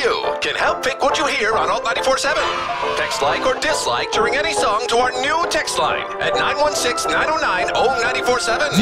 you can help pick what you hear on Alt 94.7. Text like or dislike during any song to our new text line at 916-909-0947.